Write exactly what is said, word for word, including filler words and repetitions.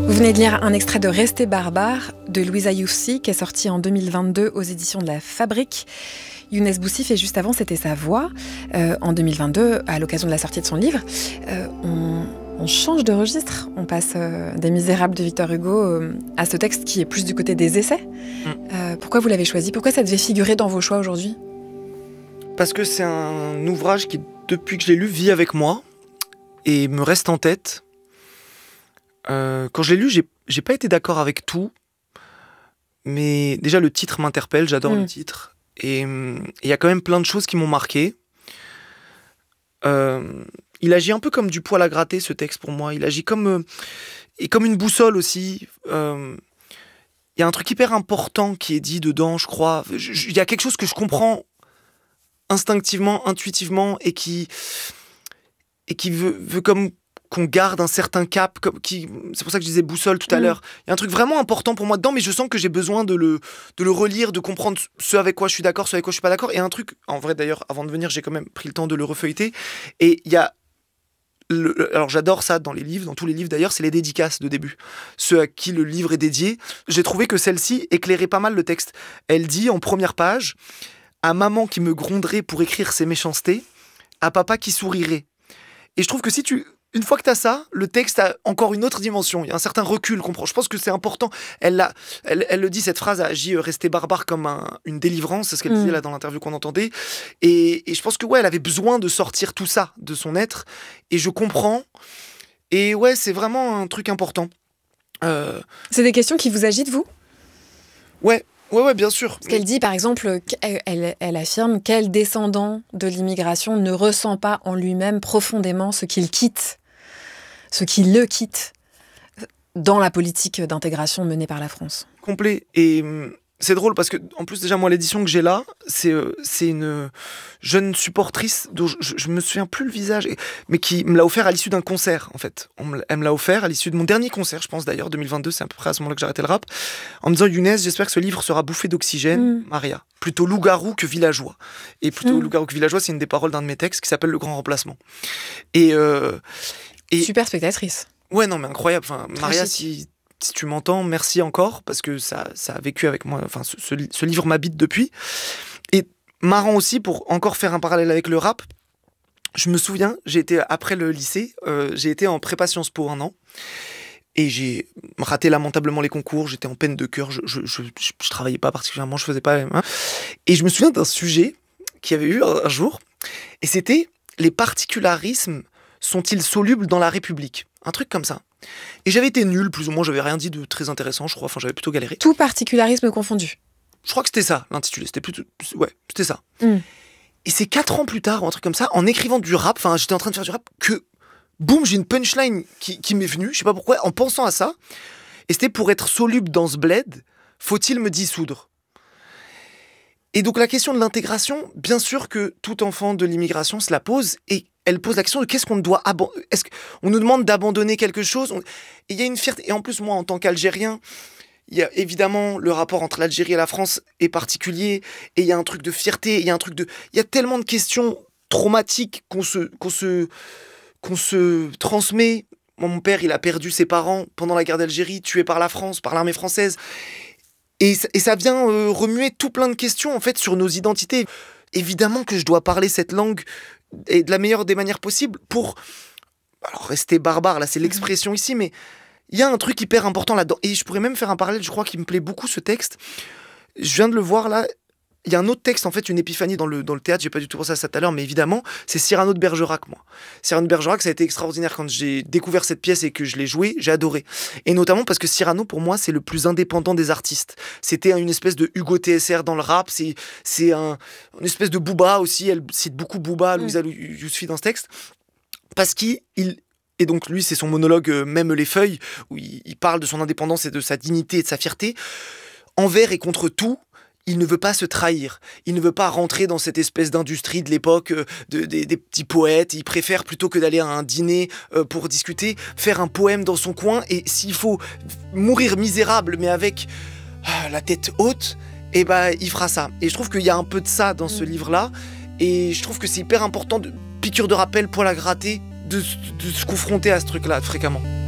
Vous venez de lire un extrait de Rester barbare de Louisa Youssi, qui est sorti en deux mille vingt-deux aux éditions de La Fabrique. Younes Boussif, et juste avant, c'était sa voix. Euh, en deux mille vingt-deux, à l'occasion de la sortie de son livre, euh, on, on change de registre. On passe euh, des Misérables de Victor Hugo euh, à ce texte qui est plus du côté des essais. Mm. Euh, pourquoi vous l'avez choisi ? Pourquoi ça devait figurer dans vos choix aujourd'hui ? Parce que c'est un ouvrage qui, depuis que je l'ai lu, vit avec moi et me reste en tête. Euh, quand je l'ai lu, j'ai, j'ai pas été d'accord avec tout, mais déjà le titre m'interpelle, j'adore mmh. le titre, et il y a quand même plein de choses qui m'ont marqué. Euh, il agit un peu comme du poil à gratter, ce texte, pour moi. Il agit comme, euh, et comme une boussole aussi. Il euh, y a un truc hyper important qui est dit dedans, je crois. Il y a quelque chose que je comprends instinctivement, intuitivement, et qui, et qui veut, veut comme... qu'on garde un certain cap, qui, c'est pour ça que je disais boussole tout à mmh. l'heure. Il y a un truc vraiment important pour moi dedans, mais je sens que j'ai besoin de le, de le relire, de comprendre ce avec quoi je suis d'accord, ce avec quoi je suis pas d'accord. Et un truc, en vrai d'ailleurs, avant de venir, j'ai quand même pris le temps de le refeuilleter. Et il y a, le, alors j'adore ça dans les livres, dans tous les livres d'ailleurs, c'est les dédicaces de début. Ceux à qui le livre est dédié. J'ai trouvé que celle-ci éclairait pas mal le texte. Elle dit en première page, à maman qui me gronderait pour écrire ses méchancetés, à papa qui sourirait. Et je trouve que si tu... Une fois que tu as ça, le texte a encore une autre dimension. Il y a un certain recul qu'on prend. Je pense que c'est important. Elle, l'a, elle, elle le dit, cette phrase a agi euh, rester barbare comme un, une délivrance. C'est ce qu'elle mmh. disait là dans l'interview qu'on entendait. Et, et je pense que ouais, elle avait besoin de sortir tout ça de son être. Et je comprends. Et ouais, c'est vraiment un truc important. Euh... C'est des questions qui vous agitent, vous ? Ouais. Ouais, ouais, bien sûr. Parce qu'elle dit, par exemple, elle, elle, elle affirme quel descendant de l'immigration ne ressent pas en lui-même profondément ce qu'il quitte, ce qui le quitte dans la politique d'intégration menée par la France. Complet. Et c'est drôle parce que, en plus, déjà, moi, l'édition que j'ai là, c'est, euh, c'est une jeune supportrice dont je, je me souviens plus le visage, mais qui me l'a offert à l'issue d'un concert, en fait. On me, elle me l'a offert à l'issue de mon dernier concert, je pense d'ailleurs, deux mille vingt-deux, c'est à peu près à ce moment-là que j'ai arrêté le rap, en me disant, Younes, j'espère que ce livre sera bouffé d'oxygène, mm. Maria. Plutôt loup-garou que villageois. Et plutôt mm. loup-garou que villageois, c'est une des paroles d'un de mes textes qui s'appelle Le Grand Remplacement. Et, euh, et... Super spectatrice. Ouais, non, mais incroyable. Enfin, Maria, si... Si tu m'entends, merci encore, parce que ça, ça a vécu avec moi, enfin, ce, ce, ce livre m'habite depuis. Et marrant aussi, pour encore faire un parallèle avec le rap, je me souviens, j'ai été, après le lycée, euh, j'ai été en prépa Sciences Po un an, et j'ai raté lamentablement les concours, j'étais en peine de cœur, je, je, je, je, je travaillais pas particulièrement, je faisais pas... Hein, et je me souviens d'un sujet qu'il y avait eu un, un jour, et c'était « Les particularismes sont-ils solubles dans la République ?» Un truc comme ça. Et j'avais été nul, plus ou moins, j'avais rien dit de très intéressant, je crois, enfin j'avais plutôt galéré. Tout particularisme confondu. Je crois que c'était ça, l'intitulé, c'était plutôt... Ouais, c'était ça. Mm. Et c'est quatre ans plus tard, ou un truc comme ça, en écrivant du rap, enfin j'étais en train de faire du rap, que, boum, j'ai une punchline qui, qui m'est venue, je sais pas pourquoi, en pensant à ça, et c'était « Pour être soluble dans ce bled, faut-il me dissoudre ?» Et donc la question de l'intégration, bien sûr que tout enfant de l'immigration se la pose, et elle pose la question de qu'est-ce qu'on doit abandonner. Est-ce qu'on nous demande d'abandonner quelque chose ? Il y a une fierté. Et en plus, moi, en tant qu'Algérien, il y a évidemment le rapport entre l'Algérie et la France est particulier. Et il y a un truc de fierté. Il y a un truc de. Il y a tellement de questions traumatiques qu'on se, qu'on se, qu'on se transmet. Moi, mon père, il a perdu ses parents pendant la guerre d'Algérie, tué par la France, par l'armée française. Et, et ça vient euh, remuer tout plein de questions, en fait, sur nos identités. Évidemment que je dois parler cette langue et de la meilleure des manières possibles pour alors rester barbare, là c'est l'expression ici, mais il y a un truc hyper important là-dedans, et je pourrais même faire un parallèle, je crois qu'il me plaît beaucoup ce texte, je viens de le voir là, il y a un autre texte en fait, une épiphanie dans le, dans le théâtre, j'ai pas du tout pensé à ça tout à l'heure, mais évidemment c'est Cyrano de Bergerac, moi. Cyrano de Bergerac, ça a été extraordinaire quand j'ai découvert cette pièce et que je l'ai jouée, j'ai adoré, et notamment parce que Cyrano pour moi c'est le plus indépendant des artistes, c'était une espèce de Hugo T S R dans le rap, c'est, c'est un, une espèce de Booba aussi, elle cite beaucoup Booba, Louisa mmh. Yousfi dans ce texte, parce qu'il... Et donc lui, c'est son monologue euh, « Même les feuilles », où il, il parle de son indépendance et de sa dignité et de sa fierté. Envers et contre tout, il ne veut pas se trahir. Il ne veut pas rentrer dans cette espèce d'industrie de l'époque, euh, de, de, des petits poètes. Il préfère, plutôt que d'aller à un dîner euh, pour discuter, faire un poème dans son coin. Et s'il faut mourir misérable, mais avec euh, la tête haute, eh ben, il fera ça. Et je trouve qu'il y a un peu de ça dans ce livre-là. Et je trouve que c'est hyper important, de piqûre de rappel, poil à gratter, de, de se confronter à ce truc-là fréquemment.